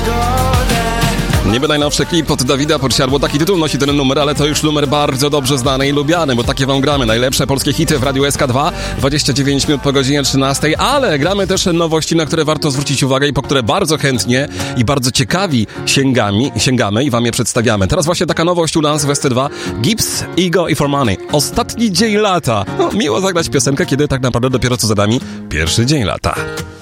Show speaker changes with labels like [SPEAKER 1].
[SPEAKER 1] Niby najnowszy klip od Dawida Podsiadło, taki tytuł nosi ten numer, ale to już numer bardzo dobrze znany i lubiany, bo takie wam gramy. Najlepsze polskie hity w Radiu SK2, 29 minut po godzinie 13, ale gramy też nowości, na które warto zwrócić uwagę i po które bardzo chętnie i bardzo ciekawi sięgamy i wam je przedstawiamy. Teraz właśnie taka nowość u nas w SC2, Gibbs, Ego i For Money. Ostatni dzień lata. No, miło zagrać piosenkę, kiedy tak naprawdę dopiero co za nami pierwszy dzień lata.